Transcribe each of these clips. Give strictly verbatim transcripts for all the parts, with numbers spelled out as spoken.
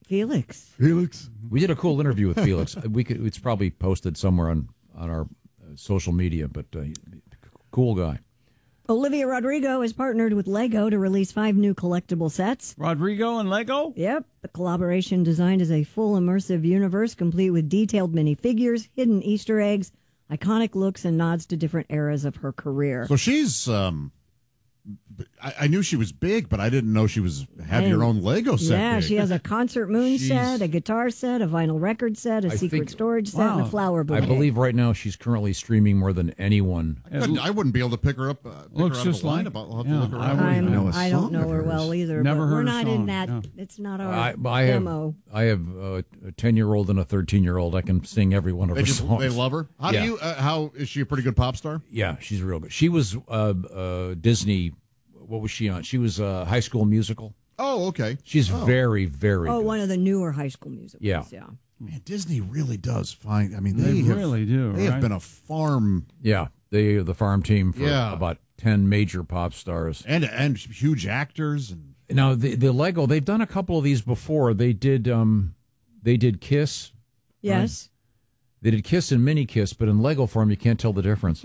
Felix. Felix. We did a cool interview with Felix. We could. It's probably posted somewhere on on our uh, social media. But uh, cool guy. Olivia Rodrigo has partnered with Lego to release five new collectible sets. Rodrigo and Lego? Yep. The collaboration designed as a full immersive universe complete with detailed minifigures, hidden Easter eggs, iconic looks, and nods to different eras of her career. So she's, um, I, I knew she was big, but I didn't know she was had And- your own Lego set. Yeah, big. she has a concert moon She's- set, a guitar set, a vinyl record set, a I secret think- storage set, and a wow. flower I bouquet. believe right now she's currently streaming more than anyone. I, couldn't- I wouldn't be able to pick her up. Uh, pick Looks her out just of a like- lineup. I'll have yeah, to look I around. wouldn't I'm, know a I don't song know of her hers. well either. Never but we're heard a not in song, that. yeah. It's not our I, I have demo. I have uh, a ten-year-old and a thirteen-year-old. I can sing every one of They, her just, songs. they love her. How Yeah. do you? Uh, how is she a pretty good pop star? Yeah, she's real good. She was uh, uh, Disney. What was she on? She was uh, High School Musical. Oh, okay. She's very, very Oh, good. one of the newer High School musicals. Yeah. yeah. Man, Disney really does find. I mean, they, They have, really do, They have right? been a farm Yeah, they the farm team for Yeah. about ten major pop stars. and and huge actors and. Now the the Lego, they've done a couple of these before. They did um, they did Kiss. Yes. They did Kiss and Mini Kiss, but in Lego form, you can't tell the difference.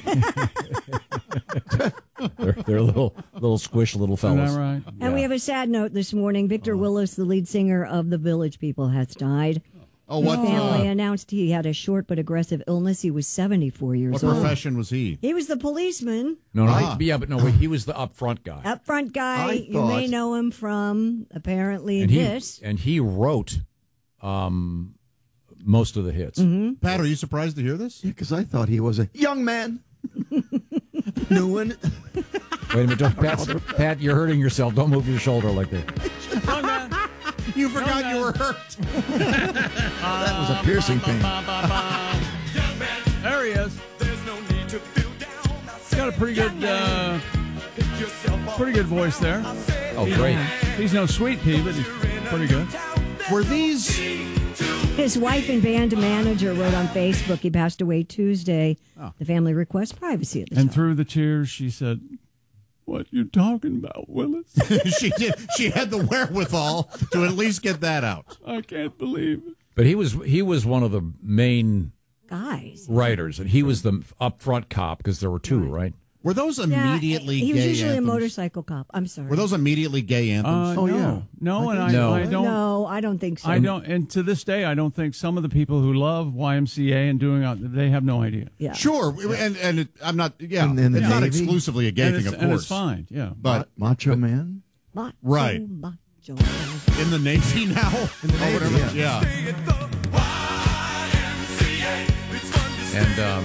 they're, they're little, little squish little Isn't fellas. that right? And we have a sad note this morning. Victor Willis, the lead singer of The Village People, has died. Oh, His what? family Uh, announced he had a short but aggressive illness. He was seventy-four years what old. profession was he? He was the policeman, No, no, Ah. he- yeah, but no, wait, he was the up front guy, up front guy. I You may thought- know him from apparently and he this. and he wrote um, most of the hits. Mm-hmm. Pat, are you surprised to hear this? Because I thought he was a young man. No one. Wait a minute, don't, Pat, Pat, you're hurting yourself. Don't move your shoulder like that. You forgot you were hurt. That was a piercing pain. There he is. He's got a pretty good, uh, pretty good voice there. Oh, great. He's no sweet pea, but he's pretty good. Were these? His wife and band manager wrote on Facebook he passed away Tuesday. The family requests privacy at this And time. through the tears, she said, "What you talking about, Willis? she did. She had the wherewithal to at least get that out. I can't believe it." But he was he was one of the main Guys. writers, and he was the up front cop because there were two, right? Were those Yeah, immediately he was gay usually anthems? a motorcycle cop. I'm sorry. Were those immediately gay anthems? Uh, Oh, no. yeah. No, I and I, think so. I don't. No, I don't think so. I don't, and to this day, I don't think some of the people who love Y M C A and doing it, they have no idea. Yeah. Sure, and and it, I'm not. Yeah, And in the it's not Navy? exclusively a gay and, thing, it's, of and course. it's fine, yeah. But Macho Man. Macho, Right. macho. in the Navy now, in the Navy, yeah. And um,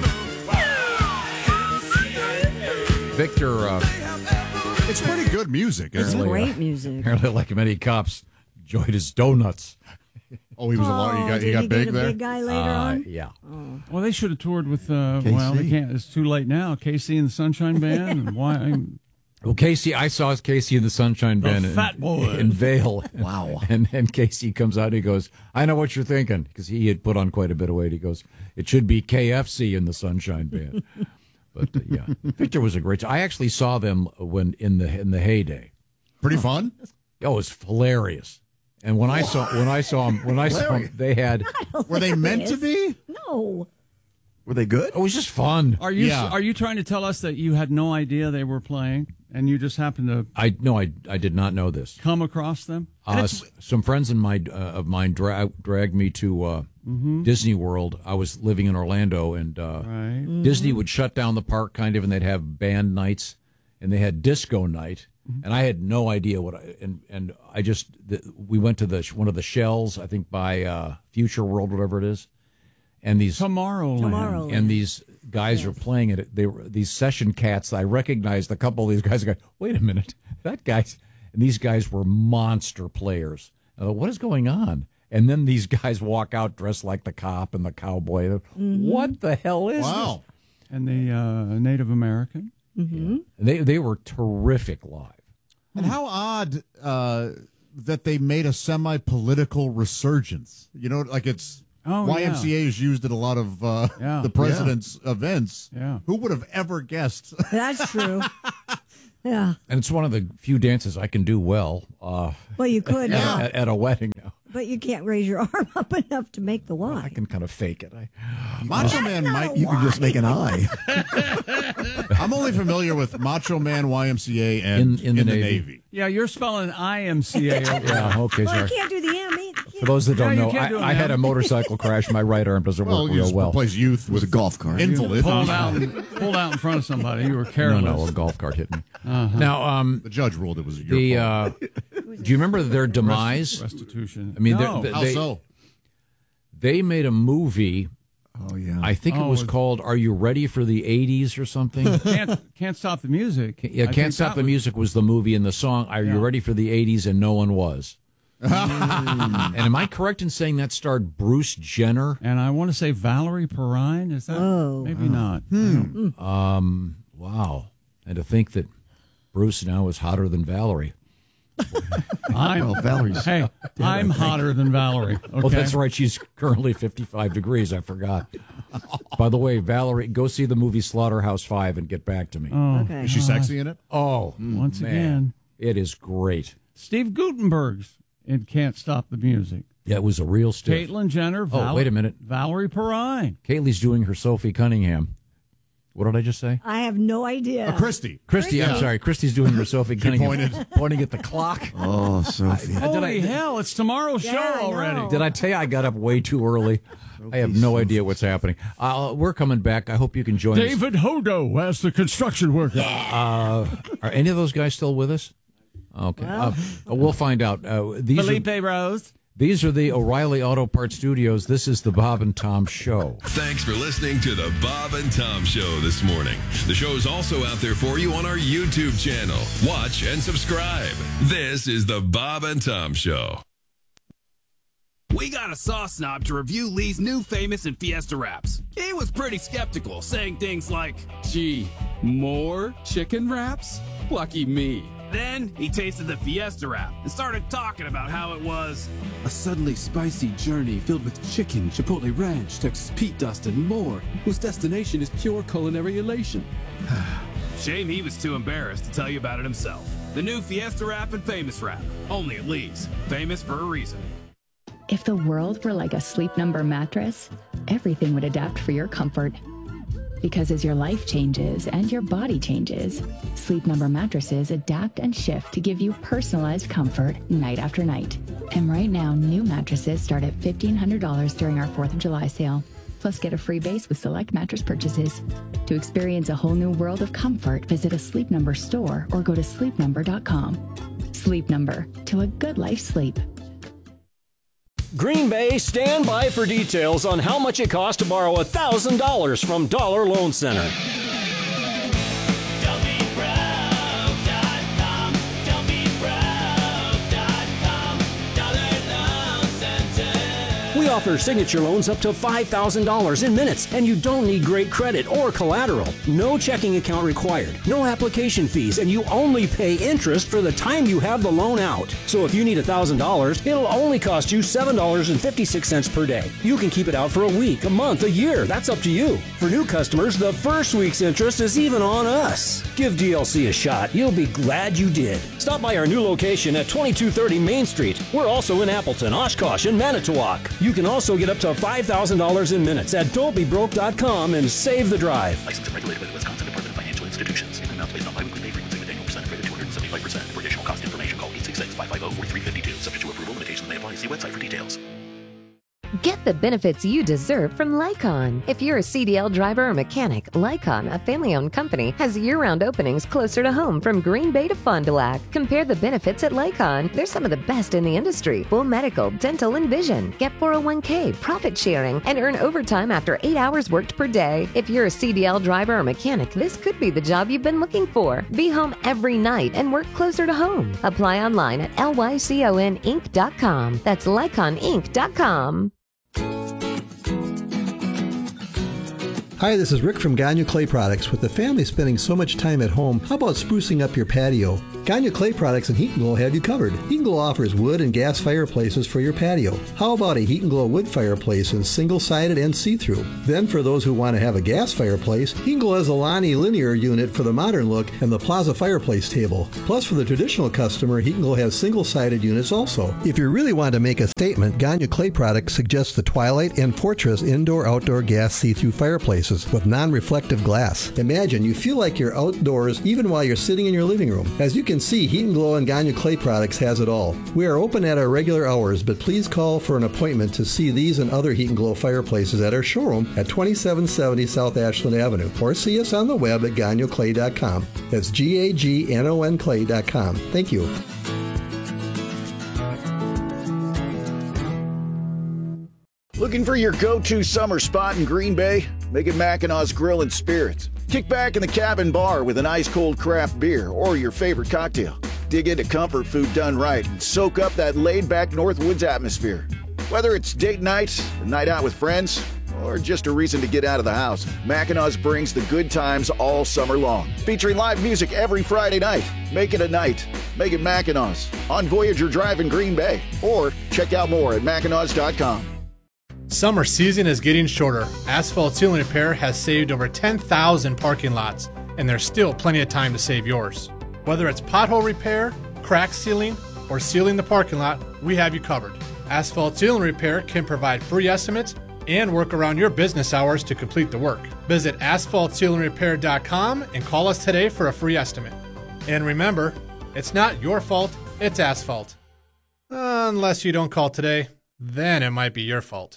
Victor, uh, It's pretty good music. It's Isn't it? great music. apparently, like many cops, enjoyed his donuts. Oh, he was a lot. You Oh, got, did you got he big get a there. big guy later Uh, on? yeah. Well, they should have toured with. Uh, well, they K C. can't. It's too late now. K C and the Sunshine Band. And why? I'm, Well, Casey, I saw Casey in the Sunshine The Band in, fat boy. in Vale. Wow. And and Casey comes out and he goes, "I know what you're thinking," because he had put on quite a bit of weight. He goes, "It should be K F C in the Sunshine Band." But uh, yeah, Victor was a great. I actually saw them when in the in the heyday. Pretty fun. Oh, it was hilarious. And when I saw when I saw them when I saw them, they had Were they meant to be? No. Were they good? it was just fun. are you Yeah. are you trying to tell us that you had no idea they were playing and you just happened to I no, I I did not know this. come across them? Uh, s- some friends in my uh, of mine dra- dragged me to uh, Disney World. I was living in Orlando, and uh, Right. Disney would shut down the park kind of, and they'd have band nights, and they had disco night, and I had no idea what I and and I just the, we went to the one of the shells, I think by uh, Future World, whatever it is, and these Tomorrowland. Tomorrowland. and these guys are playing it. They were these session cats. I recognized a couple of these guys. I go, wait a minute, that guy's. And these guys were monster players. I thought, what is going on? And then these guys walk out dressed like the cop and the cowboy. What the hell is Wow. And the uh, Native American. this? And they they were terrific live. And how odd uh, that they made a semi-political resurgence. You know, like it's Oh, Y M C A is used at a lot of uh, Yeah. the president's events. Yeah. Who would have ever guessed? That's true. Yeah. And it's one of the few dances I can do well uh, Well, you could. at, Yeah. at, at a wedding now. But you can't raise your arm up enough to make the Y. I can kind of fake it. I, Macho Man Mike. You can just make an eye. I'm only familiar with Macho Man Y M C A and In- in the Navy. Yeah, you're spelling I M C A. yeah, okay, Well, sorry. you can't do the M. either. For those that don't Yeah, you know, can't do it I, I had now. a motorcycle crash. My right arm doesn't Well, work you real just well. replace youth With with a golf cart. invalid. Pulled out, pulled out in front of somebody. You were No, careless. no, a golf cart hit me. Now, um, The judge ruled it was your the fault. uh, do you remember their demise? Restitution. I mean, no. they're- How they- so? They made a movie. Oh, yeah. I think it Oh, was it's- called "Are You Ready for the eighties" or something. can't can't stop the music. Yeah, I think "Can't Stop that the was- Music" was the movie, and the song "Are You Yeah. Ready for the eighties?" and no one was. And am I correct in saying that starred Bruce Jenner? And I want to say Valerie Perrine. Is that Oh. maybe not? Um, wow. And to think that Bruce now is hotter than Valerie. I'm Well, Valerie's hey, I'm hotter than Valerie. Okay? Oh, that's right. She's currently fifty-five degrees. I forgot. By the way, Valerie, go see the movie Slaughterhouse Five and get back to me. Oh, Okay. Is she sexy in it? Once man. again, It is great. Steve Gutenberg's in Can't Stop the Music. Yeah, it was a real stiff. Caitlyn Jenner. Val- Oh, wait a minute. Valerie Perrine. Kaylee's doing her Sophie Cunningham. What did I just say? I have no idea. Uh, Christy. Christy, I'm sorry. Christy's doing her Sophie Cunningham. pointed. Pointing at the clock. Oh, Sophie. Holy hell! It's tomorrow's Yeah, show I know. already. Did I tell you I got up way too early? I have no idea what's happening. Uh, we're coming back. I hope you can join us. David Hodo as the construction worker. Uh, are any of those guys still with us? Okay. Uh, we'll find out. Uh, these Felipe are, Rose. these are the O'Reilly Auto Parts Studios. This is the Bob and Tom Show. Thanks for listening to the Bob and Tom Show this morning. The show is also out there for you on our YouTube channel. Watch and subscribe. This is the Bob and Tom Show. We got a sauce snob to review Lee's new Famous and Fiesta wraps. He was pretty skeptical, saying things like, gee, more chicken wraps? Lucky me. Then he tasted the Fiesta wrap and started talking about how it was a suddenly spicy journey filled with chicken, chipotle ranch, Texas Pete dust, and more, whose destination is pure culinary elation. Shame he was too embarrassed to tell you about it himself. The new Fiesta wrap and Famous wrap. Only at Lee's. Famous for a reason. If the world were like a Sleep Number mattress, everything would adapt for your comfort. Because as your life changes and your body changes, Sleep Number mattresses adapt and shift to give you personalized comfort night after night. And right now, new mattresses start at fifteen hundred dollars during our fourth of July sale. Plus, get a free base with select mattress purchases. To experience a whole new world of comfort, visit a Sleep Number store or go to sleep number dot com. Sleep Number, to a good life sleep. Green Bay, stand by for details on how much it costs to borrow one thousand dollars from Dollar Loan Center. We offer signature loans up to five thousand dollars in minutes, and you don't need great credit or collateral. No checking account required, no application fees, and you only pay interest for the time you have the loan out. So if you need one thousand dollars, it'll only cost you seven dollars and fifty-six cents per day. You can keep it out for a week, a month, a year. That's up to you. For new customers, the first week's interest is even on us. Give D L C a shot. You'll be glad you did. Stop by our new location at twenty-two thirty Main Street. We're also in Appleton, Oshkosh, and Manitowoc. You can also get up to five thousand dollars in minutes at don't be broke dot com and save the drive. Licensed and regulated by the Wisconsin Department of Financial Institutions. In amounts based on biweekly pay frequency with annual percent rate of two hundred seventy-five percent. For additional cost information, call eight six six, five five zero, four three five two. Subject to approval, limitations may apply. See website for details. Get the benefits you deserve from Lycon. If you're a C D L driver or mechanic, Lycon, a family-owned company, has year-round openings closer to home from Green Bay to Fond du Lac. Compare the benefits at Lycon. They're some of the best in the industry. Full medical, dental, and vision. Get four oh one k, profit sharing, and earn overtime after eight hours worked per day. If you're a C D L driver or mechanic, this could be the job you've been looking for. Be home every night and work closer to home. Apply online at lycon inc dot com. That's lycon inc dot com. Hi, this is Rick from Gagnon Clay Products. With the family spending so much time at home, how about sprucing up your patio? Gagne Clay Products and Heat and Glow have you covered. Heat and Glow offers wood and gas fireplaces for your patio. How about a Heat and Glow wood fireplace in single-sided and see-through? Then for those who want to have a gas fireplace, Heat and Glow has a Lonnie linear unit for the modern look and the Plaza fireplace table. Plus for the traditional customer, Heat and Glow has single-sided units also. If you really want to make a statement, Gagne Clay Products suggests the Twilight and Fortress indoor-outdoor gas see-through fireplaces with non-reflective glass. Imagine you feel like you're outdoors even while you're sitting in your living room. As you can see, Heat and Glow and Gagne Clay Products has it all. We are open at our regular hours, but please call for an appointment to see these and other Heat and Glow fireplaces at our showroom at twenty-seven seventy South Ashland Avenue, or see us on the web at gagne clay dot com. That's G A G N O N clay dot com. Thank you. Looking for your go-to summer spot in Green Bay? Make it Mackinaw's Grill and Spirits. Kick back in the cabin bar with an ice-cold craft beer or your favorite cocktail. Dig into comfort food done right and soak up that laid-back Northwoods atmosphere. Whether it's date night, a night out with friends, or just a reason to get out of the house, Mackinaw's brings the good times all summer long. Featuring live music every Friday night. Make it a night. Make it Mackinaw's on Voyager Drive in Green Bay. Or check out more at mackinaws dot com. Summer season is getting shorter. Asphalt Seal and Repair has saved over ten thousand parking lots, and there's still plenty of time to save yours. Whether it's pothole repair, crack sealing, or sealing the parking lot, we have you covered. Asphalt Seal and Repair can provide free estimates and work around your business hours to complete the work. Visit asphalt seal and repair dot com and call us today for a free estimate. And remember, it's not your fault, it's asphalt. Uh, unless you don't call today, then it might be your fault.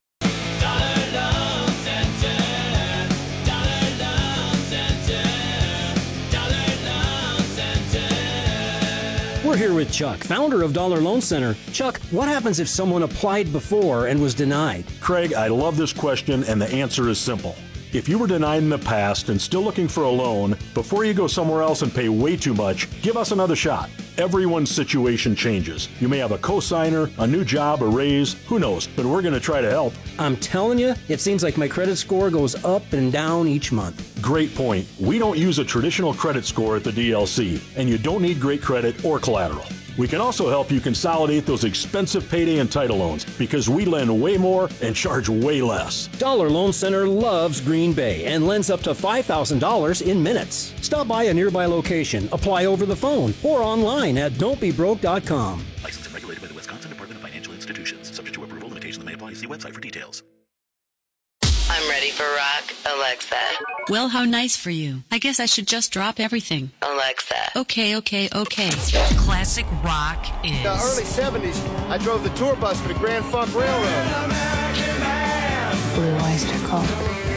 We're here with Chuck, founder of Dollar Loan Center. Chuck, what happens if someone applied before and was denied? Craig, I love this question, and the answer is simple. If you were denied in the past and still looking for a loan, before you go somewhere else and pay way too much, give us another shot. Everyone's situation changes. You may have a cosigner, a new job, a raise, who knows, but we're going to try to help. I'm telling you, it seems like my credit score goes up and down each month. Great point. We don't use a traditional credit score at the D L C, and you don't need great credit or collateral. We can also help you consolidate those expensive payday and title loans because we lend way more and charge way less. Dollar Loan Center loves Green Bay and lends up to five thousand dollars in minutes. Stop by a nearby location, apply over the phone, or online at don't be broke dot com. Licensed and regulated by the Wisconsin Department of Financial Institutions. Subject to approval, limitations may apply. See website for details. I'm ready for rock, Alexa. Well, how nice for you. I guess I should just drop everything. Alexa. Okay, okay, okay. Classic rock is... In the early seventies, I drove the tour bus for the Grand Funk Railroad. Blue Oyster Cult.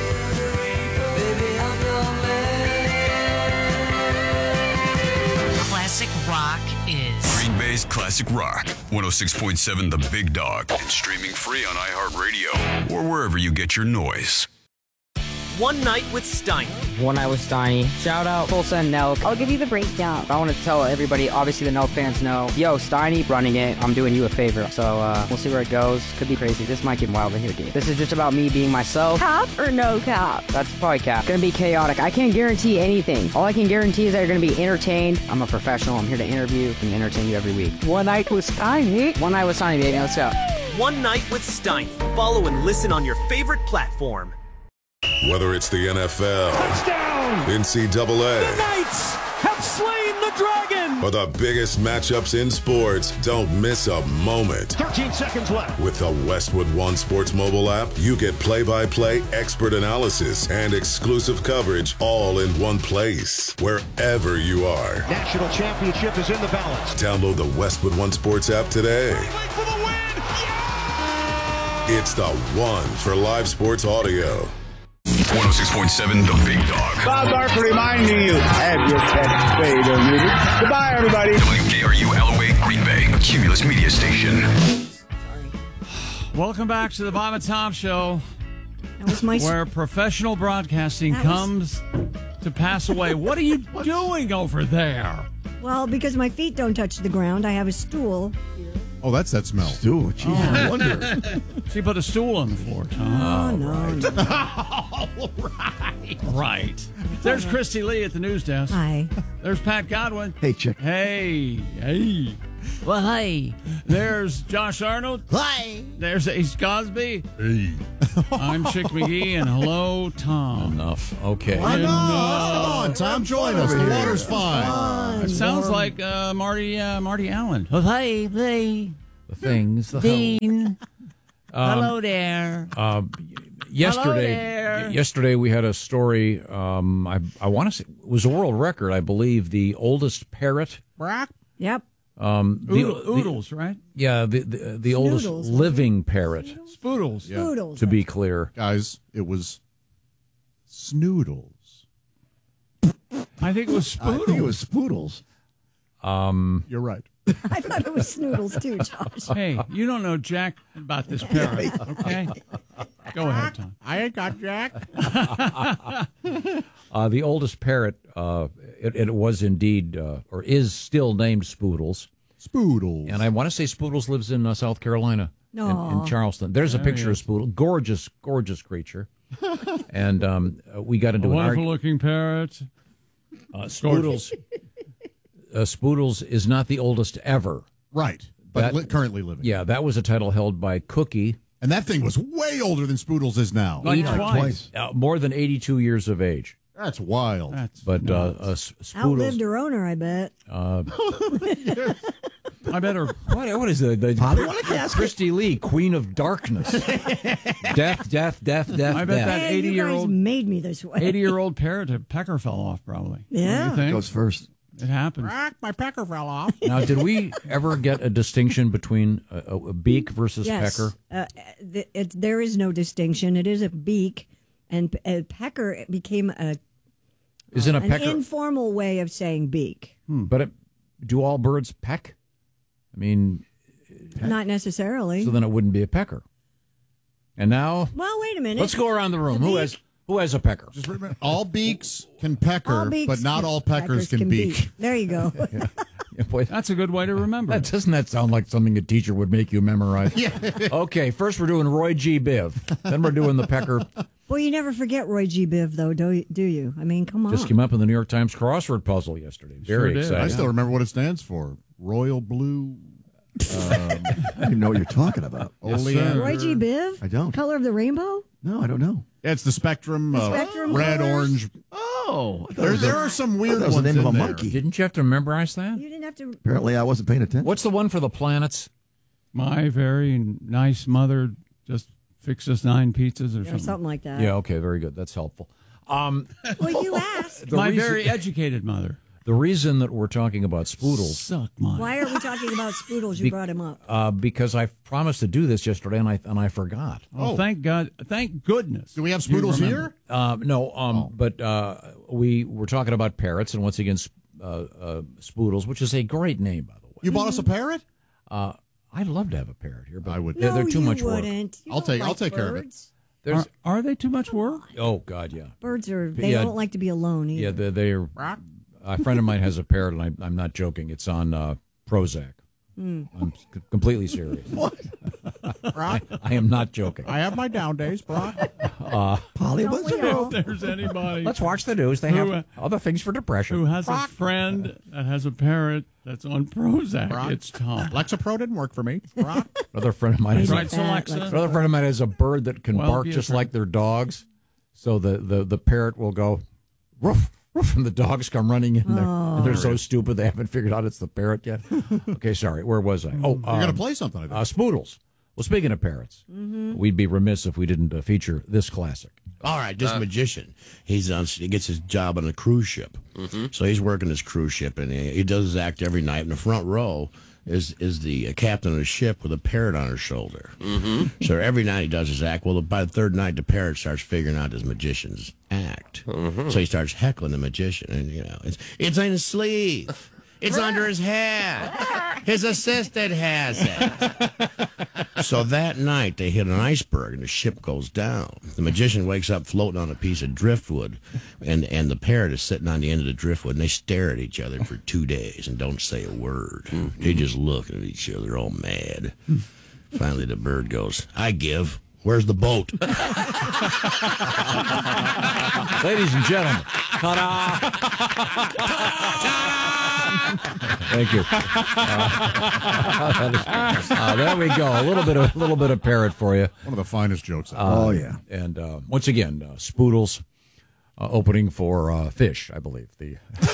Classic rock is... Green Bay's Classic Rock. one oh six point seven The Big Dog. And streaming free on iHeartRadio or wherever you get your noise. One Night with Steiny. One Night with Steiny. Shout out Tulsa and Nelk. I'll give you the breakdown. I want to tell everybody, obviously the Nelk fans know, yo, Steiny running it. I'm doing you a favor. So uh, we'll see where it goes. Could be crazy. This might get wild in here, dude. This is just about me being myself. Cap or no cap? That's probably cap. Gonna be chaotic. I can't guarantee anything. All I can guarantee is that you're gonna be entertained. I'm a professional. I'm here to interview and entertain you every week. One Night with Steiny. One Night with Steiny, baby. Let's go. One Night with Steiny. Follow and listen on your favorite platform. Whether it's the N F L, touchdown, N C double A, the Knights have slain the dragon, or the biggest matchups in sports, don't miss a moment. thirteen seconds left. With the Westwood One Sports mobile app, you get play-by-play expert analysis and exclusive coverage all in one place, wherever you are. National championship is in the balance. Download the Westwood One Sports app today. For the win. Yeah! It's the one for live sports audio. one oh six point seven The Big Dog. Bob Barker reminding you, have your pet spayed or neutered. Goodbye, everybody. W K R U L O A Green Bay, a Cumulus media station. Welcome back to the Bob and Tom Show, that was my where professional broadcasting that comes was... to pass away. What are you doing over there? Well, because my feet don't touch the ground, I have a stool here Oh, that's that smell. Stew. Gee, I wonder. She put a stool on the floor, Tom. Oh, no. All right. Right. There's Christy Lee at the news desk. Hi. There's Pat Godwin. Hey, chick. Hey. Hey. Well, hey. There's Josh Arnold. Hi. There's Ace Cosby. Hey. I'm Chick McGee, and hello, Tom. Enough. Okay. Come on, Tom, join us. The water's fine. It sounds like uh, Marty uh, Marty Allen. Oh, hey, hey. The things. The Dean. Um, hello there. Uh, yesterday, there. yesterday we had a story. Um, I I want to say it was a world record. I believe the oldest parrot. Brock. Yep. Um, the, Oodle, the- oodles, right? Yeah, the the, the oldest Snoodles. living parrot. Spoodles. Yeah. Spoodles. To be clear, Guys, it was Snoodles. I think it was I Spoodles. think it was Spoodles. um, You're right. I thought it was Snoodles, too, Josh. Hey, you don't know jack about this parrot, okay? Go ahead, Tom. I ain't got Jack. uh, the oldest parrot. Uh, it, it was indeed, uh, or is still named Spoodles. Spoodles. And I want to say Spoodles lives in uh, South Carolina, in, in Aw. Charleston. There's a There he picture of is. Spoodle, gorgeous, gorgeous creature. And um, uh, we got A into an wonderful argument. looking parrot. Uh, Spoodles, uh, Spoodles is not the oldest ever. Right, but That- li- currently living. Yeah, that was a title held by Cookie. And that thing was way older than Spoodles is now. Like Eighty- twice. Uh, more than eighty-two years of age. That's wild. That's But uh, uh, S- Outlived Spoodles. her owner, I bet. Uh, I better. what, what is the, the Polly, what a casket. Christy Lee, Queen of Darkness? death, death, death, death, I bet death. that Hey, you guys eighty-year-old made me this way. eighty-year-old parrot, a pecker fell off, probably. Yeah. Don't you think? Goes first. It happens. My pecker fell off. Now, did we ever get a distinction between a, a beak versus Yes. pecker? Uh, th- it, there is no distinction. It is a beak, and p- a pecker became a Isn't a an pecker? informal way of saying beak. But it, do all birds peck? I mean, Not necessarily. so then it wouldn't be a pecker. And now, well, wait a minute. let's go around the room. A Who beak- has who has a pecker? Just remember, all beaks can pecker, All beaks but not can- all peckers, can, beak. There you go. Yeah, boy, That's a good way to remember. that, doesn't that sound like something a teacher would make you memorize? Yeah. Okay, first we're doing Roy G. Biv. Then we're doing the pecker. Well, you never forget Roy G. Biv, though, do you? Do you? I mean, come on. Just came up in the New York Times crossword puzzle yesterday. Very Sure did. exciting. I still remember what it stands for. Royal Blue. Um, I don't even know what you're talking about. Yes, sir. sir. Roy G. Biv? I don't. Color of the Rainbow? No, I don't know. Yeah, it's the spectrum. The uh, spectrum red, colors? orange. Oh, I thought it There, was there a- are some I weird thought that was the ones name of in a there. monkey. Didn't you have to memorize that? You didn't have to. Apparently, I wasn't paying attention. What's the one for the planets? My very nice mother just fixed us nine pizzas or Or something. something like that. Yeah, okay, very good. That's helpful. Um, Well, you asked. the My reason- very educated mother. The reason that we're talking about Spoodles, Suck mine. Why are we talking about Spoodles? You Be- brought him up. uh, because I promised to do this yesterday and I and I forgot. Oh, thank God. Thank goodness. Do we have You Spoodles remember. here? Uh, no, um, Oh. but uh, we were talking about parrots, and once again, sp- uh, uh, Spoodles, which is a great name, by the way. You bought us a parrot? Uh, I'd love to have a parrot here, but I would. they're, they're no, too you much work. wouldn't. You I'll don't take- I'll like take care of it. birds. There's, Are, are they too much work? oh God, yeah, Birds are. They Yeah. don't like to be alone either. yeah. They're, they're a friend of mine has a parrot, and I, I'm not joking. It's on uh, Prozac. Mm. I'm c- completely serious. What? I, I am not joking. I have my down days, Brock. Uh, Polly, Don't what's we it? all? If there's anybody let's watch the news. They Who, have uh, other things for depression. who has a friend that has a parrot that's on Prozac, Brock? it's Tom. Lexapro didn't work for me. Brock. Another friend of mine has Right, a, Alexa? another friend of mine has a bird that can Well, bark be a just friend. like their dogs. So the, the, the parrot will go woof, woof, and the dogs come running in there. And they're so stupid they haven't figured out it's the parrot yet. Okay, sorry. Where was I? Oh, You're going to um, play something, I think. uh, Spoodles. Well, speaking of parrots, we'd be remiss if we didn't uh, feature this classic. All right, this magician, he's on. He gets his job on a cruise ship, so he's working his cruise ship, and he, he does his act every night. In the front row is is the uh, captain of the ship with a parrot on her shoulder. Mm-hmm. So every night he does his act. Well, by the third night, the parrot starts figuring out his magician's act. So he starts heckling the magician, and you know, it's it's in his sleeve. It's under his hat. His assistant has it. So that night they hit an iceberg and the ship goes down. The magician wakes up floating on a piece of driftwood, and, and the parrot is sitting on the end of the driftwood, and they stare at each other for two days and don't say a word. Mm-hmm. They just look at each other all mad. Finally the bird goes, I give. Where's the boat? Ladies and gentlemen, ta-da! Thank you. Uh, uh, there we go. A little bit of a little bit of parrot for you. One of the finest jokes. Uh, oh yeah. And uh, once again, uh, Spoodles uh, opening for uh, Fish, I believe. The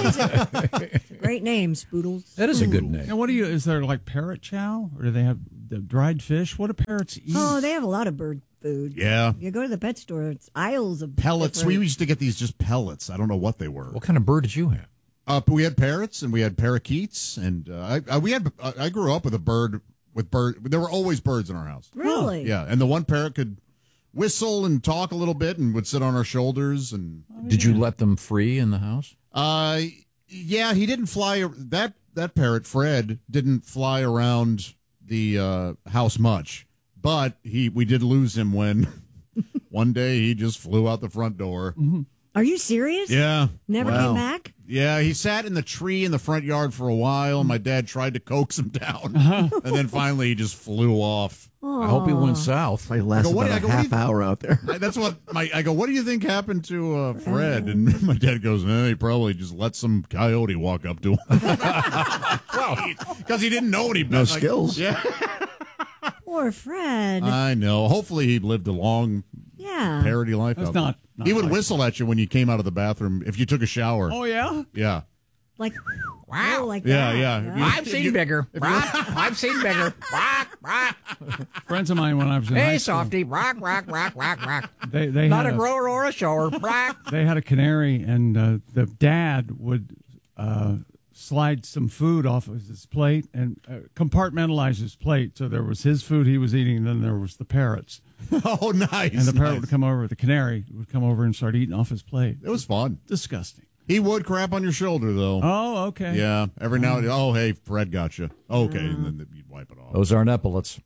great name, Spoodles. That is a good name. Now, what do you? Is there like parrot chow, or do they have the dried fish? What do parrots eat? Oh, they have a lot of bird food. Yeah. You go to the pet store, it's aisles of Pellets. different- We used to get these just pellets. I don't know what they were. What kind of bird did you have? Uh, we had parrots and we had parakeets, and uh, I, I we had. Uh, I grew up with a bird with bird. There were always birds in our house. Really? Yeah, and the one parrot could whistle and talk a little bit, and would sit on our shoulders. And did you let them free in the house? Uh, yeah, he didn't fly. That that parrot, Fred, didn't fly around the uh, house much, but he we did lose him when one day he just flew out the front door. Mm-hmm. Are you serious? Yeah. Never Wow. came back? Yeah, he sat in the tree in the front yard for a while, and my dad tried to coax him down. And then finally he just flew off. I hope he went south. He lasted I go, what- about I a go, what half do you- hour out there. I, that's what my I go, what do you think happened to uh, Fred? And my dad goes, eh, he probably just let some coyote walk up to him. Well, because he didn't know any better. No Like, skills. Yeah. Poor Fred. I know. Hopefully he lived a long yeah. parody life. That's out there. not- not he would like- whistle at you when you came out of the bathroom if you took a shower. Oh yeah. Yeah. Like, wow. Like Yeah, that. yeah. You- I've seen you- bigger. Rock. I've seen bigger. Rock, rock. Friends of mine when I was in high Hey, school, softy. Rock, rock, rock, rock, rock. They they Not had a grower or a shower. Rock. They had a canary, and uh, the dad would uh, slide some food off of his plate and uh, compartmentalize his plate. So there was his food he was eating, and then there was the parrot's. Oh, nice. And the parrot nice. would come over, the canary would come over and start eating off his plate. It was fun. Disgusting. He would crap on your shoulder, though. Oh, okay. Yeah. Every now and then, oh, hey, Fred got you. Okay. And then you'd wipe it off. Those aren't epaulets.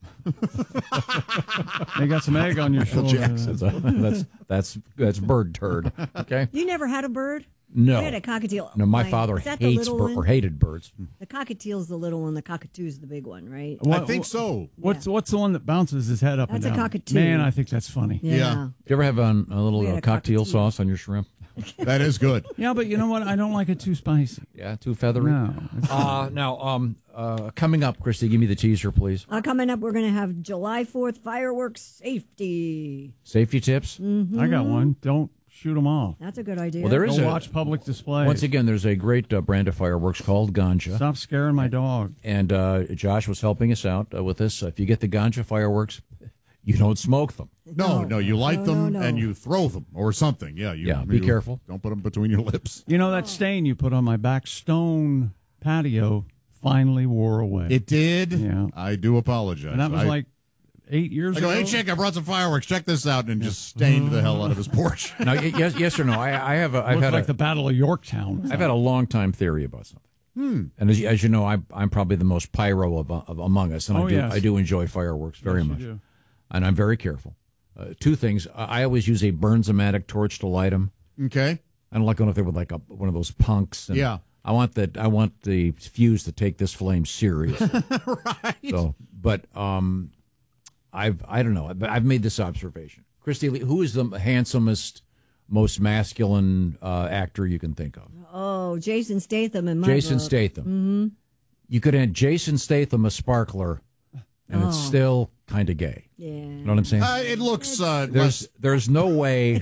They got some egg on your shoulder. That's, that's that's that's bird turd. Okay. You never had a bird? No. We had a cockatiel. No, my Like, father is that the hates little bir- or one? hated birds. The cockatiel's the little one, the cockatoo's the big one, right? I think so. What's what's the one that bounces his head up That's and a down? cockatoo. Man, I think that's funny. Yeah. Yeah. Do you ever have um, a little We had uh, a cocktail cockatoo. sauce on your shrimp? That is good. Yeah, but you know what? I don't like it too spicy. Yeah, too feathery. No. it's not. Uh, now, um, uh, coming up, Christy, give me the teaser, please. Uh, coming up, we're going to have July fourth fireworks safety. Safety tips. Mm-hmm. I got one. Don't shoot them off. That's a good idea. Well, there is Go a- watch public displays. Once again, there's a great uh, brand of fireworks called Ganja. Stop scaring my dog. And uh, Josh was helping us out uh, with this. If you get the Ganja fireworks, you don't smoke them. No, no, you light No, them no, no. and you throw them or something. Yeah, you, Yeah, be you careful. Don't put them between your lips. You know that stain you put on my back stone patio finally wore away. It did. Yeah. I do apologize. and that was I, like eight years I go, ago. hey, chick, I brought some fireworks. Check this out, and just stained the hell out of his porch. Now, y- yes, yes or no? I, I have. A, I've Looked had like a, the Battle of Yorktown. I've had a long time theory about something. Hmm. And as, you- as you know, I, I'm probably the most pyro of, of among us, and Oh, I do yes. I do enjoy fireworks very Yes, you much, do. and I'm very careful. Uh, two things: I I always use a Burns-O-Matic torch to light them. Okay. I don't like going up there with like a, one of those punks. And Yeah. I want that. I want the fuse to take this flame seriously. Right. So, but um, I've I don't know. I've, I've made this observation. Christy Lee, who is the handsomest, most masculine uh, actor you can think of? Oh, Jason Statham in my Jason book. Statham. Mm-hmm. You could have Jason Statham a sparkler, and it's Oh. still kind of gay. Yeah. You know what I'm saying? Uh, it looks uh, There's less. there's no way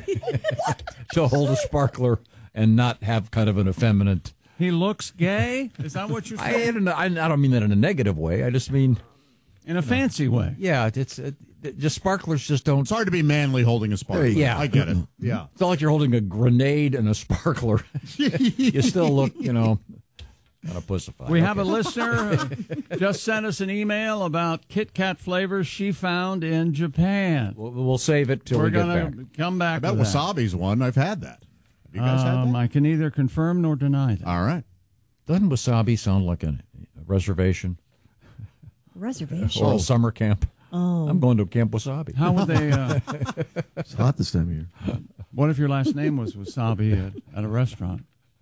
to hold a sparkler and not have kind of an effeminate. He looks gay? Is that what you're I, saying? I, I don't mean that in a negative way. I just mean In a fancy way. yeah, it's it, it, just sparklers just don't. It's hard to be manly holding a sparkler. Yeah. I get it. Yeah. It's not like you're holding a grenade and a sparkler. You still look, you know, kind of pussified. We have a Okay. listener who just sent us an email about Kit Kat flavors she found in Japan. We'll, we'll save it till We're we get gonna back. come I back. bet with that. wasabi's one. I've had that. Have you guys had Um, that? I can neither confirm nor deny that. All right. Doesn't wasabi sound like a reservation Reservation. or a summer camp? Oh. I'm going to Camp Wasabi. How would they? Uh, It's hot this time of year. what if your last name was Wasabi at, at a restaurant?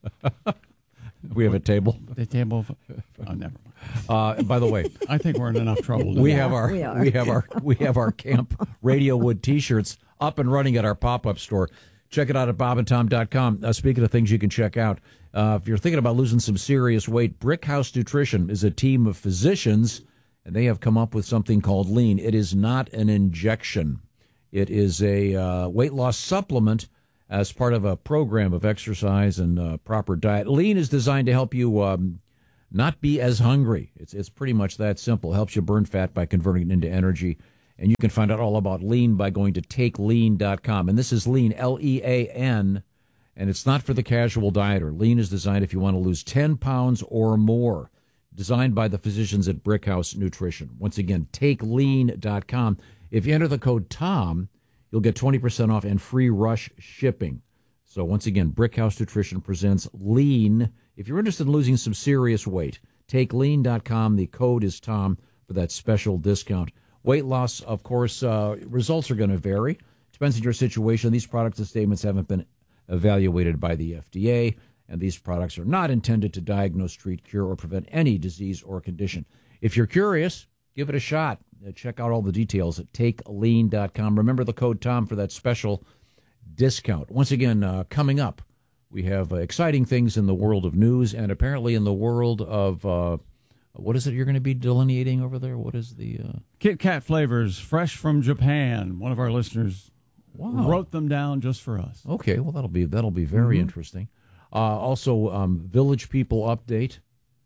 We have a table. The table. Of, oh, never mind. Uh, by the way, I think we're in enough trouble. we today. have our we are. we have our we have our Camp Radio Wood T-shirts up and running at our pop-up store. Check it out at bob and tom dot com. Uh, speaking of things you can check out, uh, if you're thinking about losing some serious weight, Brick House Nutrition is a team of physicians, and they have come up with something called Lean. It is not an injection. It is a uh, weight loss supplement as part of a program of exercise and uh, proper diet. Lean is designed to help you um, not be as hungry. It's it's pretty much that simple. It helps you burn fat by converting it into energy. And you can find out all about Lean by going to take lean dot com. And this is Lean, L E A N, and it's not for the casual dieter. Lean is designed if you want to lose ten pounds or more, designed by the physicians at Brick House Nutrition. Once again, take lean dot com. If you enter the code TOM, you'll get twenty percent off and free rush shipping. So once again, Brick House Nutrition presents Lean. If you're interested in losing some serious weight, take lean dot com. The code is TOM for that special discount. Weight loss, of course, uh, results are going to vary. Depends on your situation. These products and statements haven't been evaluated by the F D A, and these products are not intended to diagnose, treat, cure, or prevent any disease or condition. If you're curious, give it a shot. Uh, check out all the details at take lean dot com. Remember the code TOM for that special discount. Once again, uh, coming up, we have uh, exciting things in the world of news and apparently in the world of... Uh, What is it you're going to be delineating over there? What is the... Uh... Kit Kat flavors, fresh from Japan. One of our listeners Wow. wrote them down just for us. Okay, well, that'll be that'll be very Mm-hmm. interesting. Uh, also, um, Village People update.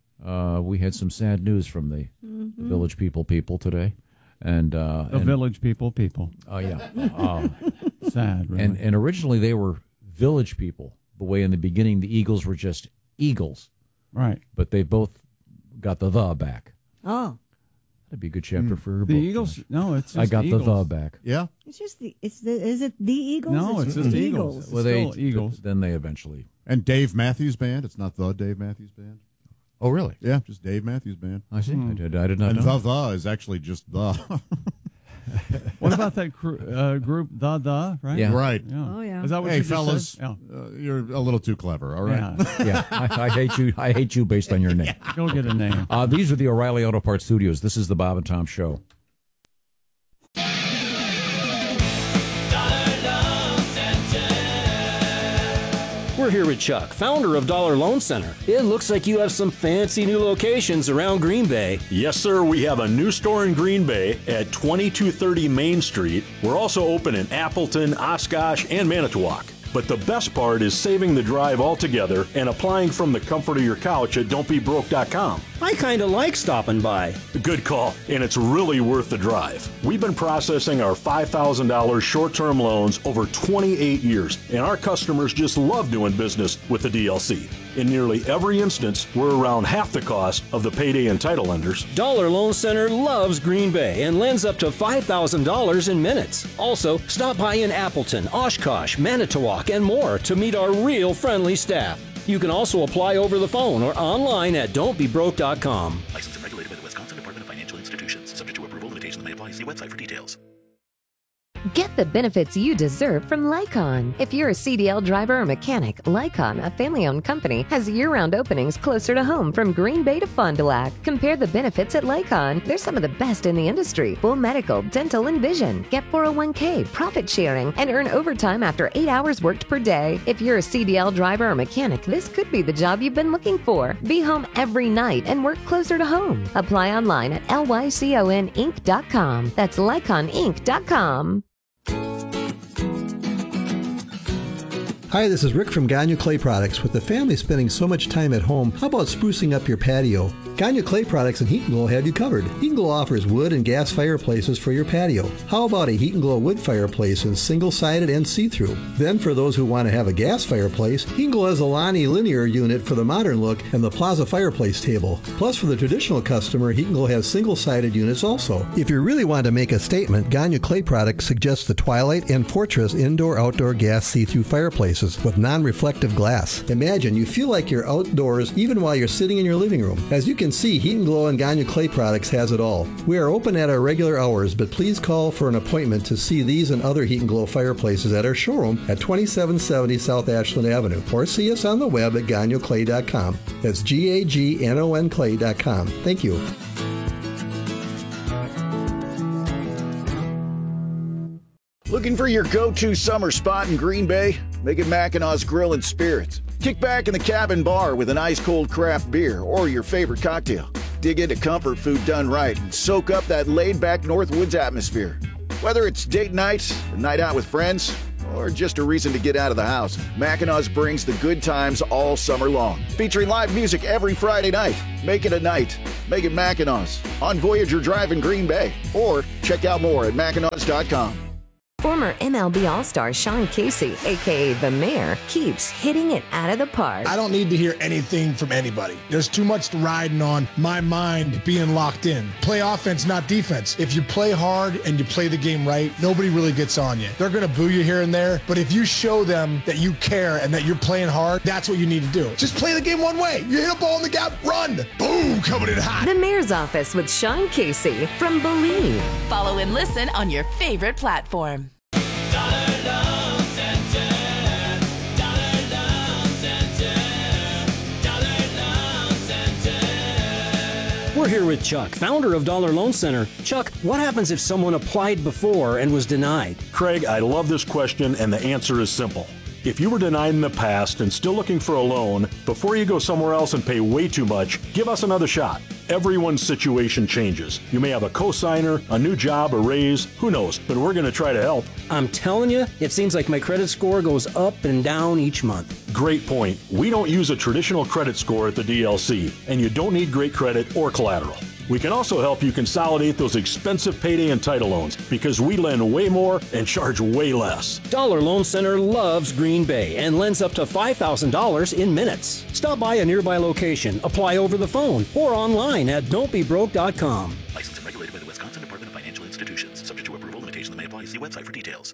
Uh, we had some sad news from the, Mm-hmm. the Village People people today. And uh, The and, Village People people. Oh, yeah. Um, Sad, really. and, and originally they were Village People. The way in the beginning the Eagles were just Eagles. Right. But they both got the the back. Oh, That'd be a good chapter for your The book. Eagles? Josh. No, it's I just got Eagles. the the back. Yeah. it's just the. It's the. Is it the Eagles? No, it's just Eagles. It's Well, they still Eagles. Then they eventually. And Dave Matthews Band. It's not the Dave Matthews Band. Oh, really? Yeah, just Dave Matthews Band. I see. I did. I did not And know. the the is actually just the. What about that cr- uh, group, The The, right? Yeah. Right. Yeah. Oh, yeah. Is that what Hey, you just fellas, said? Yeah. uh, you're a little too clever. All right. Yeah. Yeah, I, I hate you. I hate you based on your name. Go get a name. Uh, these are the O'Reilly Auto Parts Studios. This is the Bob and Tom Show. We're here with Chuck, founder of Dollar Loan Center. It looks like you have some fancy new locations around Green Bay. Yes, sir. We have a new store in Green Bay at twenty-two thirty Main Street. We're also open in Appleton, Oshkosh, and Manitowoc. But the best part is saving the drive altogether and applying from the comfort of your couch at don't be broke dot com. I kind of like stopping by. Good call, and it's really worth the drive. We've been processing our five thousand dollars short-term loans over twenty-eight years, and our customers just love doing business with the D L C. In nearly every instance, we're around half the cost of the payday and title lenders. Dollar Loan Center loves Green Bay and lends up to five thousand dollars in minutes. Also, stop by in Appleton, Oshkosh, Manitowoc, and more to meet our real friendly staff. You can also apply over the phone or online at don't be broke dot com. Licensed and regulated by the Wisconsin Department of Financial Institutions. Subject to approval, limitations may apply. See website for details. Get the benefits you deserve from Lycon. If you're a C D L driver or mechanic, Lycon, a family-owned company, has year-round openings closer to home from Green Bay to Fond du Lac. Compare the benefits at Lycon. They're some of the best in the industry. Full medical, dental, and vision. Get four oh one k, profit sharing, and earn overtime after eight hours worked per day. If you're a C D L driver or mechanic, this could be the job you've been looking for. Be home every night and work closer to home. Apply online at lycon inc dot com. That's lycon inc dot com. Hi, this is Rick from Gagne Clay Products. With the family spending so much time at home, how about sprucing up your patio? Gagne Clay Products and Heat and Glow have you covered. Heat and Glow offers wood and gas fireplaces for your patio. How about a Heat and Glow wood fireplace in single-sided and see-through? Then for those who want to have a gas fireplace, Heat and Glow has a Lonnie linear unit for the modern look and the Plaza fireplace table. Plus for the traditional customer, Heat and Glow has single-sided units also. If you really want to make a statement, Gagne Clay Products suggests the Twilight and Fortress indoor-outdoor gas see-through fireplaces with non-reflective glass. Imagine you feel like you're outdoors even while you're sitting in your living room. As you can and C Heat and Glow and Gagne Clay Products has it all. We are open at our regular hours, but please call for an appointment to see these and other Heat and Glow fireplaces at our showroom at twenty-seven seventy South Ashland Avenue, or see us on the web at gagne clay dot com. That's G A G N O N clay dot com. Thank you. Looking for your go-to summer spot in Green Bay? Make it Mackinaw's Grill and Spirits. Kick back in the cabin bar with an ice-cold craft beer or your favorite cocktail. Dig into comfort food done right and soak up that laid-back Northwoods atmosphere. Whether it's date night, a night out with friends, or just a reason to get out of the house, Mackinaw's brings the good times all summer long. Featuring live music every Friday night. Make it a night. Make it Mackinaw's on Voyager Drive in Green Bay. Or check out more at mackinaws dot com. Former M L B All-Star Sean Casey, a k a. The Mayor, keeps hitting it out of the park. I don't need to hear anything from anybody. There's too much riding on my mind being locked in. Play offense, not defense. If you play hard and you play the game right, nobody really gets on you. They're going to boo you here and there, but if you show them that you care and that you're playing hard, that's what you need to do. Just play the game one way. You hit a ball in the gap, run. Boom, coming in hot. The Mayor's Office with Sean Casey from Believe. Follow and listen on your favorite platform. We're here with Chuck, founder of Dollar Loan Center. Chuck, what happens if someone applied before and was denied? Craig, I love this question, and the answer is simple. If you were denied in the past and still looking for a loan, before you go somewhere else and pay way too much, give us another shot. Everyone's situation changes. You may have a cosigner, a new job, a raise, who knows, but we're going to try to help. I'm telling you, it seems like my credit score goes up and down each month. Great point. We don't use a traditional credit score at the D L C, and you don't need great credit or collateral. We can also help you consolidate those expensive payday and title loans because we lend way more and charge way less. Dollar Loan Center loves Green Bay and lends up to five thousand dollars in minutes. Stop by a nearby location, apply over the phone, or online at don't be broke dot com. Licensed and regulated by the Wisconsin Department of Financial Institutions. Subject to approval, limitations may apply. See website for details.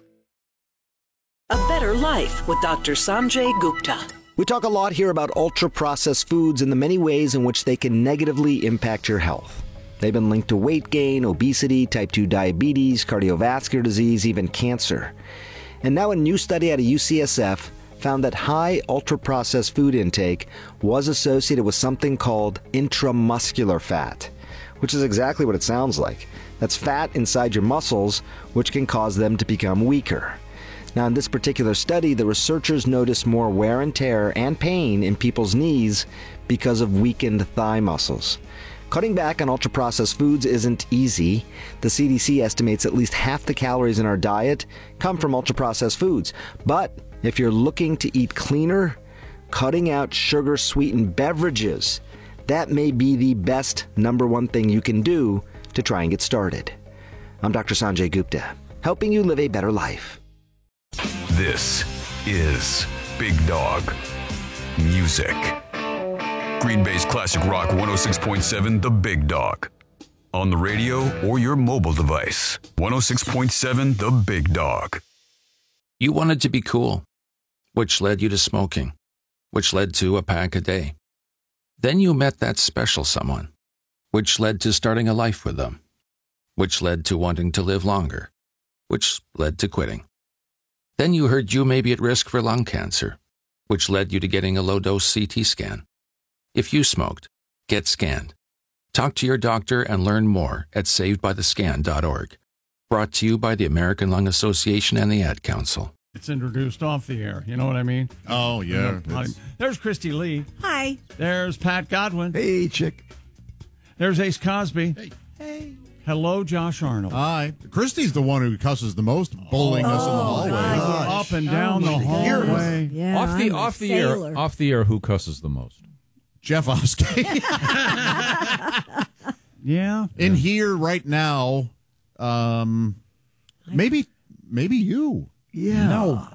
A Better Life with Doctor Sanjay Gupta. We talk a lot here about ultra-processed foods and the many ways in which they can negatively impact your health. They've been linked to weight gain, obesity, type two diabetes, cardiovascular disease, even cancer. And now a new study out of U C S F found that high ultra-processed food intake was associated with something called intramuscular fat, which is exactly what it sounds like. That's fat inside your muscles, which can cause them to become weaker. Now, in this particular study, the researchers noticed more wear and tear and pain in people's knees because of weakened thigh muscles. Cutting back on ultra-processed foods isn't easy. The C D C estimates at least half the calories in our diet come from ultra-processed foods. But if you're looking to eat cleaner, cutting out sugar-sweetened beverages, that may be the best number one thing you can do to try and get started. I'm Doctor Sanjay Gupta, helping you live a better life. This is Big Dog Music. Green Bay's classic rock one oh six point seven, The Big Dog. On the radio or your mobile device. one oh six point seven, The Big Dog. You wanted to be cool, which led you to smoking, which led to a pack a day. Then you met that special someone, which led to starting a life with them, which led to wanting to live longer, which led to quitting. Then you heard you may be at risk for lung cancer, which led you to getting a low-dose C T scan. If you smoked, get scanned. Talk to your doctor and learn more at saved by the scan dot org. Brought to you by the American Lung Association and the Ad Council. It's introduced off the air. You know what I mean? Oh, yeah. There's Christy Lee. Hi. There's Pat Godwin. Hey, chick. There's Ace Cosby. Hey. Hey. Hello, Josh Arnold. Hi. Christy's the one who cusses the most, bullying oh, us in the hallway. Gosh. Up and down oh, the hallway. Yeah, off the I'm off the sailor. air, off the air. Who cusses the most? Jeff Oskey. Yeah. In here right now, um, maybe maybe you. Yeah. No.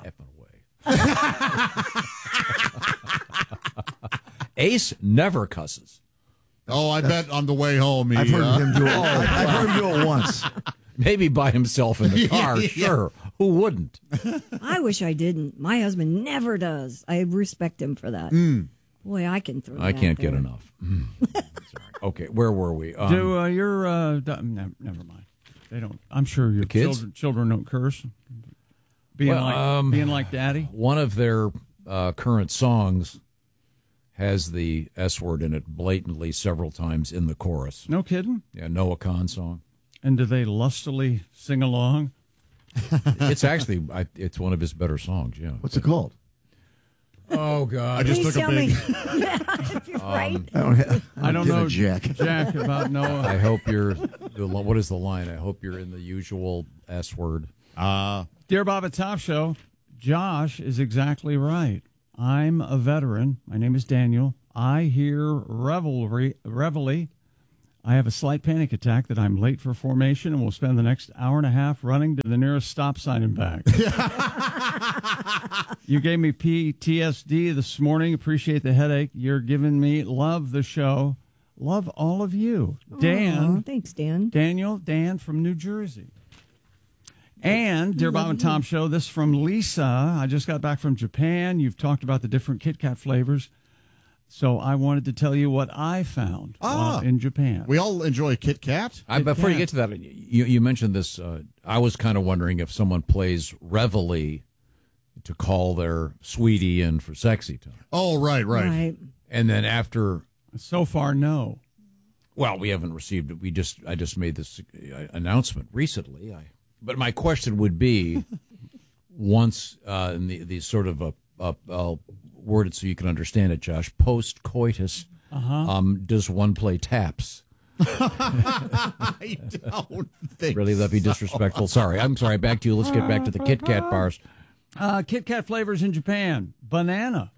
Ace never cusses. Oh, I bet on the way home. He, I've heard uh, him do it. I've heard him do it once. Maybe by himself in the car. Yeah. Sure. Who wouldn't? I wish I didn't. My husband never does. I respect him for that. Mm. Boy, I can throw I that can't there. get enough. Mm. Sorry. Okay, where were we? Um, Do uh, your uh, d- never, never mind. They don't. I'm sure your kids? children, children don't curse. Being Well, like um, being like daddy. One of their uh, current songs has the S word in it blatantly several times in the chorus. No kidding. Yeah, Noah Khan song. And do they lustily sing along? It's actually I, it's one of his better songs. Yeah. What's it called? Oh God! I just Please took a tell big. me. right? Um, I don't, have, I don't give a know, jack. Jack, about Noah. I hope you're. The, what is the line? I hope you're in the usual S word. Uh, Dear Bob and Tom Show, Josh is exactly right. I'm a veteran. My name is Daniel. I hear revelry, reveille. I have a slight panic attack that I'm late for formation and will spend the next hour and a half running to the nearest stop sign and back. You gave me P T S D this morning. Appreciate the headache you're giving me. Love the show. Love all of you. Dan. Aw, thanks, Dan. Daniel, Dan from New Jersey. And, Dear Bob and Tom Show, this from Lisa. I just got back from Japan. You've talked about the different Kit Kat flavors. So I wanted to tell you what I found Ah. while in Japan. we all enjoy Kit Kat. I, before you get to that, you, you mentioned this. Uh, I was kind of wondering if someone plays reveille to call their sweetie in for sexy time. Oh, right, right. Right. And then after, So far, no. well, we haven't received it. We just, I just made this uh, announcement recently. I, but my question would be, once uh, in the, the sort of a, a, I'll word it so you can understand it, Josh. Post coitus, Uh-huh. um, does one play taps? I don't think. Really, that'd be disrespectful. Sorry, I'm sorry. Back to you. Let's get back to the Kit Kat bars. Uh, Kit Kat flavors in Japan. Banana.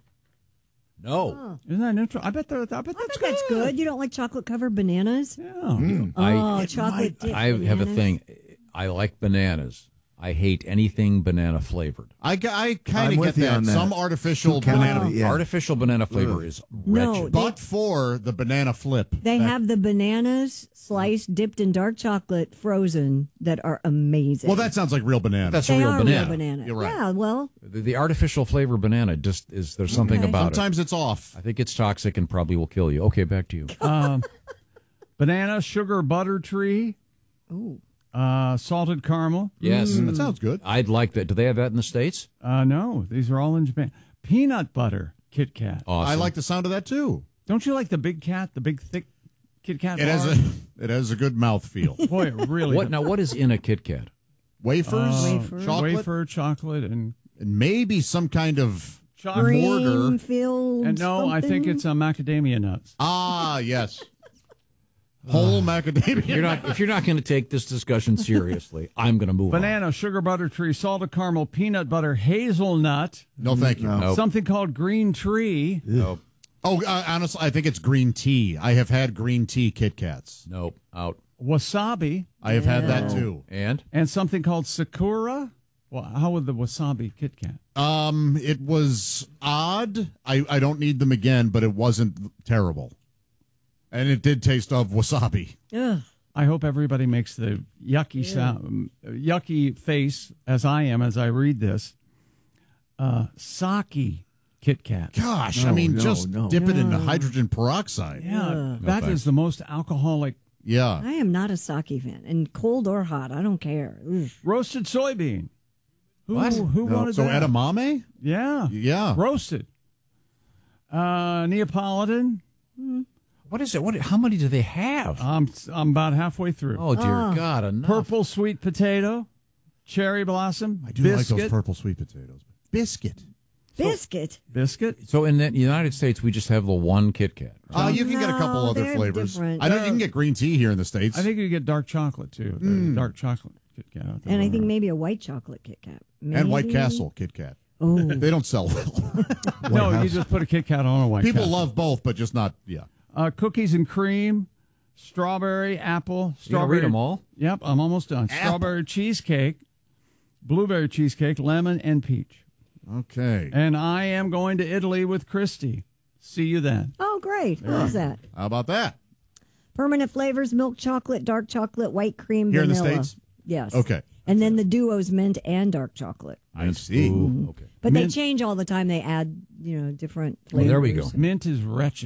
No. Isn't that interesting? I bet, I bet I that's bet that's good. You don't like chocolate covered bananas? Yeah. Mm. Oh, I, chocolate dipped I have a bananas. thing. I like bananas. I hate anything banana flavored. I, g- I I'm kind of get with you that. on that. Some artificial Too banana, calorie, yeah. Artificial banana flavor Ugh. is No, wretched. they- but for the banana flip. They That- have the bananas sliced, dipped in dark chocolate, frozen, that are amazing. Well, that sounds like real banana. That's they a real are banana. real banana. You're right. Yeah, well, The, the artificial flavor banana just is. There's something Okay. about Sometimes it. it's off. I think it's toxic and probably will kill you. Okay, back to you. Um, banana, sugar, butter tree. ooh. Uh, salted caramel. Yes, That sounds good. I'd like that. Do they have that in the States? Uh, no, these are all in Japan. Peanut butter Kit Kat. Awesome. I like the sound of that too. Don't you like the big cat, the big thick Kit Kat It has bar? a it has a good mouthfeel. Boy, it really. What now? What is in a Kit Kat? Wafers, Uh, Wafer. chocolate, wafer, chocolate, and and maybe some kind of chocolate. Mortar. Cream filled. And no, I think it's uh, macadamia nuts. ah yes, whole macadamia. You're not. If you're not going to take this discussion seriously, I'm going to move Banana, sugar, butter tree, salted caramel, peanut butter, hazelnut. No, thank you. No. Nope. Something called green tree. on. Nope. Oh, uh, honestly, I think it's green tea. I have had green tea Kit Kats. Nope. Out. Wasabi, I have had that too. And and something called Sakura. Well, how would the wasabi Kit Kat? Um, it was odd. I, I don't need them again, but it wasn't terrible, and it did taste of wasabi. Ugh. I hope everybody makes the yucky sound, yucky face as I am as I read this. Uh, sake Kit Kat. Gosh, No, I mean, no, just no. dip it in hydrogen peroxide. Yeah, Ugh. that No, is the most alcoholic. Yeah. I am not a sake fan, and cold or hot, I don't care. Ugh. Roasted soybean. Who, What? Who No. wanted So that? edamame? Yeah. Yeah. Roasted. Uh, Neapolitan. what is it? What? How many do they have? I'm, I'm about halfway through. oh dear Oh. God! Enough. Purple sweet potato. Cherry blossom. I do biscuit. like those purple sweet potatoes. Biscuit. Biscuit. Biscuit. So in the United States, we just have the one Kit Kat. Uh, you can get a couple No, other they're flavors. different. I know you can get green tea here in the States. I think you get dark chocolate, too. The Mm. Dark chocolate Kit Kat out there. And I think maybe a white chocolate Kit Kat. and White Maybe? Castle Kit Kat. Oh. They don't sell well. No, you just put a Kit Kat on a white People Castle. love both, but just not, yeah. Uh, cookies and cream, strawberry, apple, You gonna strawberry. read them all? Yep, I'm almost done. Strawberry cheesecake, blueberry cheesecake, lemon, and peach. Okay. And I am going to Italy with Christy. See you then. Oh, great. Who's that? How about that? Permanent flavors, milk chocolate, dark chocolate, white cream, Here in the vanilla. States? Yes. Okay. And then the duos mint and dark chocolate. I see. Ooh, okay. But Mint- they change all the time. They add, you know, different Well, flavors. there we go. Mint is wretched.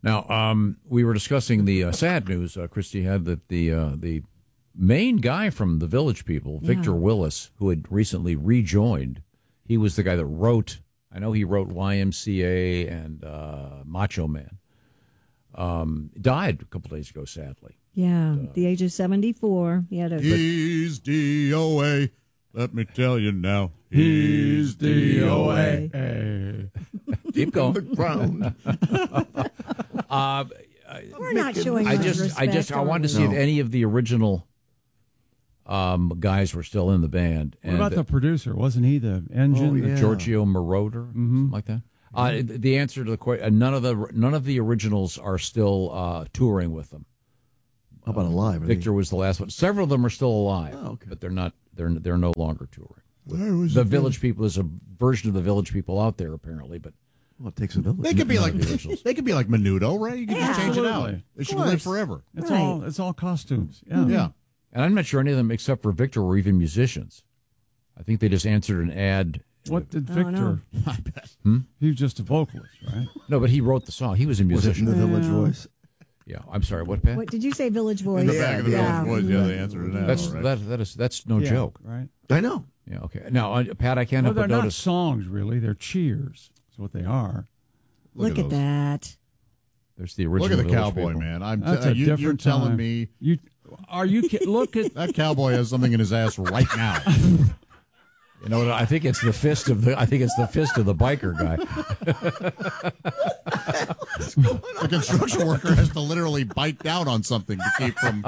Now, um, we were discussing the uh, sad news, uh, Christy had, that the uh, the main guy from the Village People, Victor Yeah. Willis, who had recently rejoined, he was the guy that wrote, I know he wrote Y M C A and uh, Macho Man, um, died a couple days ago, sadly. Yeah, at the age of seventy-four. He had a. He's D O A. Let me tell you now. He's D O A. Keep going. Brown. uh, We're not showing I much just, I respect just, I or wanted to see if No. any of the original um, guys were still in the band. What about the producer? Wasn't he the engine? Oh, yeah. Giorgio Moroder, something like that. Uh, th- the answer to the question: uh, none of the none of the originals are still uh, touring with them. How about alive? Are they- Victor was the last one. Several of them are still alive, Oh, okay. but they're not. They're they're no longer touring. Where was The it? Village People is a version of the Village People out there, apparently, but Well, it takes a village. They could be None like of the originals. they could be like Menudo, right? You could just change it out. Absolutely. They should Of live course. forever. It's Right. all it's all costumes. Yeah. Yeah. and I'm not sure any of them except for Victor were even musicians. I think they just answered an ad. What did I don't know. Victor? I bet. Hmm? He was just a vocalist, right? No, but he wrote the song. He was a Was it in musician. the Village Well. Voice? Yeah, I'm sorry. What, Pat? What did you say? Village Voice. In the back of the yeah. Village Voice, yeah, they answered it now. That's right? that, that is that's no Yeah, joke. right? I know. Yeah. Okay. Now, uh, Pat, I can't Well, help they're but not notice. songs, really. They're cheers. That's what they are. Look, at those. that. There's the original. Look at the Village cowboy, People. man. I'm That's t- a you, different you're telling time. me You are you? ki- Look at that cowboy has something in his ass right now. You know, what, I think it's the fist of the. I think it's the fist of the biker guy. The construction worker has to literally bite down on something to keep from.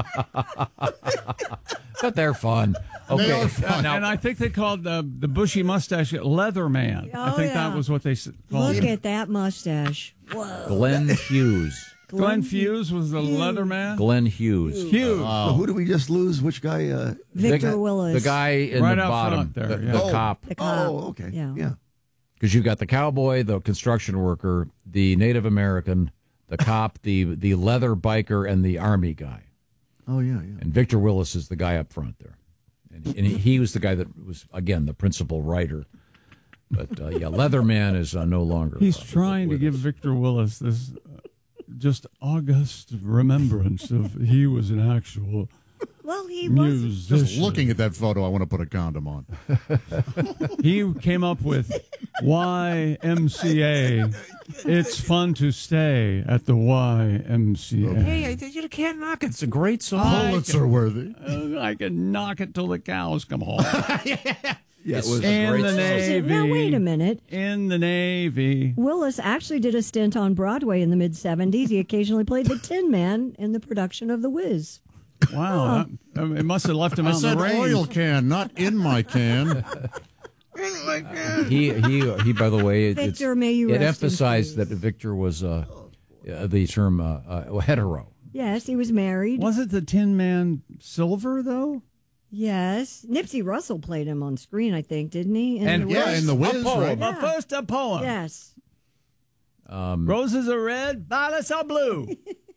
But they're fun. Okay. They are fun. Now, and I think they called the the bushy mustache Leatherman. I Oh, think yeah. that was what they s- called Look him. at that mustache. Whoa. Glenn Hughes. Glenn Hughes was the Leatherman. Glenn Hughes. Hughes. Well, who did we just lose? Which guy? Uh, Victor the, Willis. The guy in Right the out bottom. front there, the, yeah. the Oh. cop. The cop. oh, okay. Yeah. Yeah. Because you've got the cowboy, the construction worker, the Native American, the cop, the the leather biker, and the army guy. Oh, yeah, yeah. And Victor Willis is the guy up front there. And, and he, he was the guy that was, again, the principal writer. But, uh, yeah, Leatherman is uh, no longer. He's uh, trying to with give us. Victor Willis this uh, just august remembrance of he was an actual Well, he was. musician. Just looking at that photo, I want to put a condom on. He came up with Y M C A. It's fun to stay at the Y M C A. Hey, I, you can't knock it. It's a great song. Pulitzer worthy. Uh, I can knock it till the cows come home. Yeah, it was a In great the song. Navy. Now, wait a minute. In the Navy. Willis actually did a stint on Broadway in the mid seventies. He occasionally played the Tin Man in the production of The Wiz. Wow. that- um, it must have left him I out in said the rain. oil can, not in my can. He, he, he. By the way, it, Victor, it's- may you it rest in emphasized peace. that Victor was uh, uh, the term uh, uh, hetero. Yes, he was married. Was it the Tin Man Silver, though? Yes. Nipsey Russell played him on screen, I think, didn't he? In And The Yeah, Wiz? in the Wiz, a poem. right? But first, a poem. Yes. Um, Roses are red, violets are blue.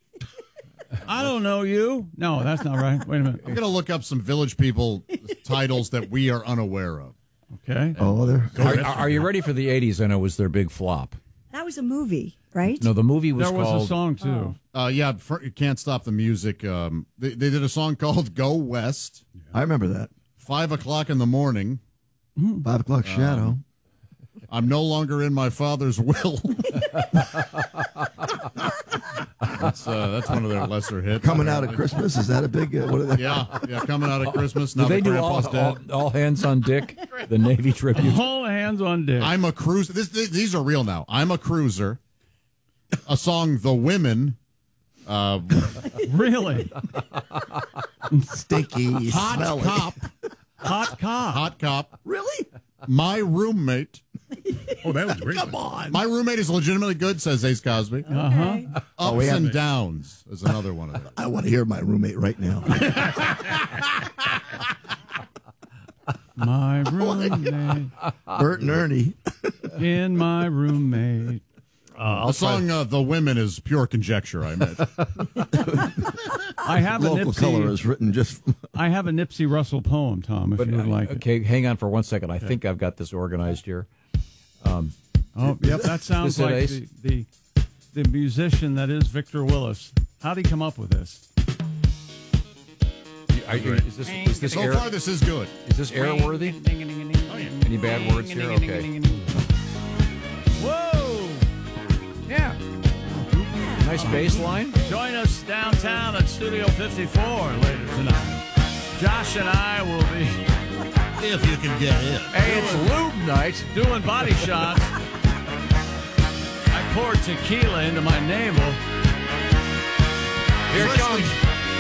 I don't know you. No, that's not right. Wait a minute. I'm going to look up some Village People titles that we are unaware of. Okay. Oh, they're. are, are you ready for the eighties? I know was their big flop. That was a movie, right? No, the movie was There was called. a song, too. Uh, yeah, for, you Can't Stop the Music. Um, they, they did a song called Go West, I remember that. five o'clock in the morning. Five o'clock shadow. I'm no longer in my father's will. that's uh, that's one of their lesser hits. Coming out of Christmas. Is that a big? Uh, what are they? Yeah, yeah, coming out of Christmas. Do Now they the do all, grandpa's all, dead. all hands on Dick, the Navy tribute? All hands on deck. I'm a cruiser. This, this, these are real now. I'm a cruiser. A song, The Women. Uh, Really? Stinky. hot smelly. cop. Hot cop. Hot cop. Really? My roommate. Oh, that was great. Come on. My roommate is legitimately good, says Ace Cosby. Uh-huh. Ups we and have- downs is another one of them. I want to hear my roommate right now. My roommate. Bert and Ernie. In my roommate. the song uh, The Women is pure conjecture, I admit. I have a Local color Nipsey. is written just. I have a Nipsey Russell poem, Tom, if But, you would uh, like it. okay, hang on for one second. I think I've got this organized here. Um, Oh, yep, that sounds Is it like Ace? the, the the musician that is Victor Willis. How did he come up with this? Are you, is this, is this so air, far, this is good. Is this airworthy? Any bad words here? Okay. Whoa! Yeah. Nice bass line. Join us downtown at Studio fifty-four later tonight. Josh and I will be, if you can get in. Hey, it's lube night. Doing body shots. I poured tequila into my navel. Here it comes.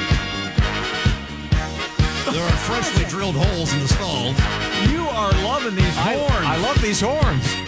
There are freshly drilled holes in the stall. You are loving these horns. I, I love these horns.